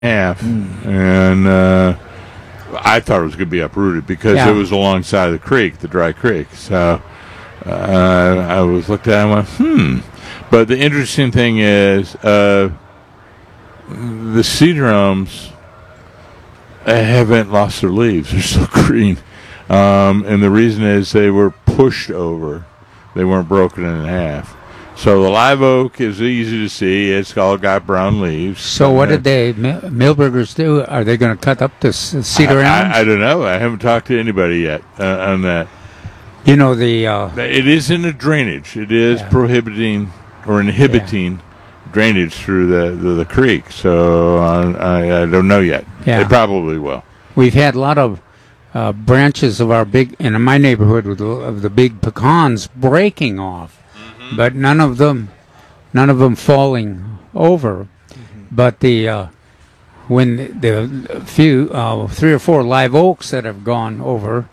half, and I thought it was going to be uprooted because it was alongside of the creek, the dry creek. So I was looked at and went, But the interesting thing is the cedar elms haven't lost their leaves. They're still green. And the reason is they were pushed over. They weren't broken in half. So the live oak is easy to see. It's all got brown leaves. So what did they, Milbergers, do? Are they going to cut up the cedar elms? I don't know. I haven't talked to anybody yet on that. You know, it is in a drainage. It is prohibiting or inhibiting drainage through the creek. So I don't know yet. Yeah. They probably will. We've had a lot of branches of our in my neighborhood of the big pecans breaking off. But none of them falling over. But when the few 3 or 4 live oaks that have gone over,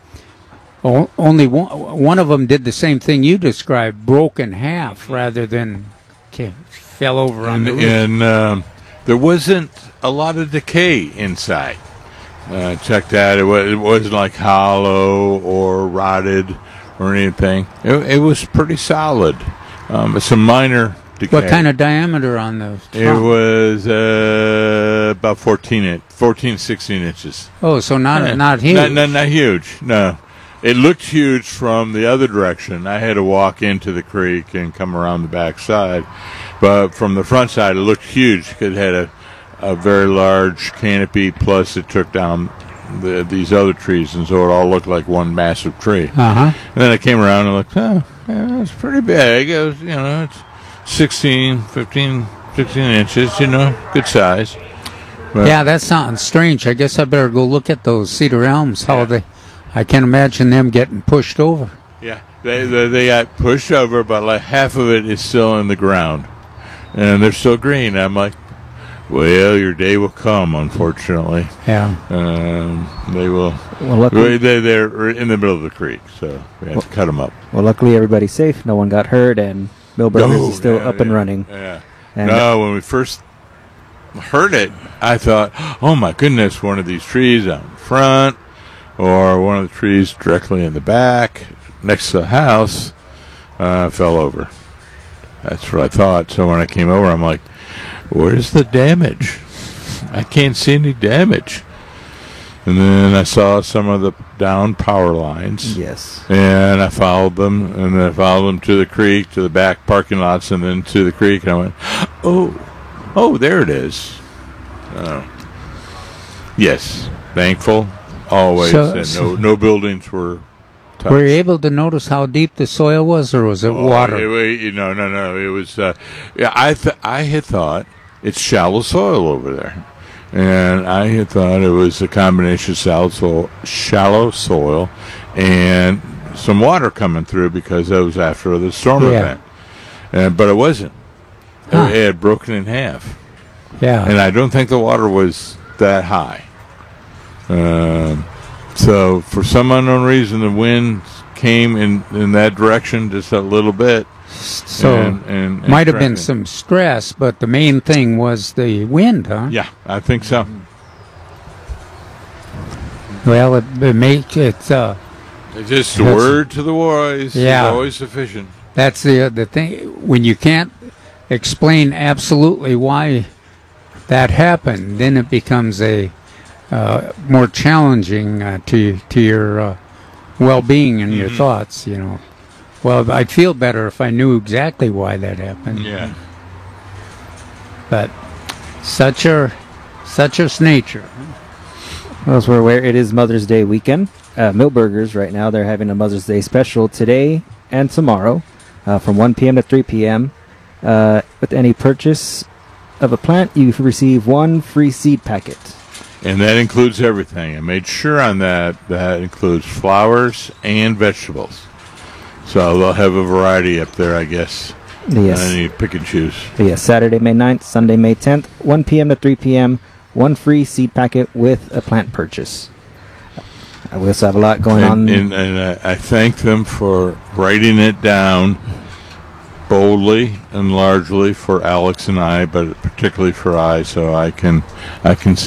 only one of them did the same thing you described, broke in half rather than fell over on the roof. And there wasn't a lot of decay inside. Check that. It wasn't like hollow or rotted or anything. It was pretty solid. Some minor decay. What kind of diameter on the trunk? It was about 16 inches. Oh, so not huge. Not huge, no. It looked huge from the other direction. I had to walk into the creek and come around the back side. But from the front side, it looked huge because it had a very large canopy, plus it took down these other trees, and so it all looked like one massive tree. And then I came around and looked, it's pretty big. It was, it's 16 inches, good size. But that sounds strange. I guess I better go look at those cedar elms, I can't imagine them getting pushed over. Yeah, they got pushed over, but like half of it is still in the ground, and they're still green. I'm like, well, your day will come, unfortunately. Yeah. They will. Well, luckily, they're in the middle of the creek, so we have to cut them up. Well, luckily everybody's safe. No one got hurt, and Milbergers is still up and running. Yeah. And when we first heard it, I thought, oh my goodness, one of these trees out in front, or one of the trees directly in the back next to the house fell over. That's what I thought. So when I came over, I'm like, where's the damage? I can't see any damage. And then I saw some of the down power lines. Yes. And I followed them, and then I followed them to the creek, to the back parking lots, and then to the creek. And I went, oh, there it is. Yes, thankful, always. And no buildings were touched. Were you able to notice how deep the soil was, or was it water? No. It was. I had thought it's shallow soil over there, and I had thought it was a combination of shallow soil, and some water coming through because that was after the storm event. But it wasn't. It had broken in half. Yeah. And I don't think the water was that high. So for some unknown reason, the wind came in that direction just a little bit. So and might have been some stress, but the main thing was the wind, huh? Yeah, I think so. Well, it makes it's just a word to the wise is always sufficient. That's the thing. When you can't explain absolutely why that happened, then it becomes a more challenging to your well-being and your thoughts. Well, I'd feel better if I knew exactly why that happened. Yeah. But such is nature. Well, as we're aware, it is Mother's Day weekend. Milbergers right now, they're having a Mother's Day special today and tomorrow from 1 p.m. to 3 p.m. With any purchase of a plant, you receive 1 free seed packet. And that includes everything. I made sure on that includes flowers and vegetables. So they'll have a variety up there, I guess. Yes. And you pick and choose. Yes, Saturday, May 9th, Sunday, May 10th, 1 p.m. to 3 p.m., 1 free seed packet with a plant purchase. We also have a lot going on. And I thank them for writing it down boldly and largely for Alex and I, but particularly for I, so I can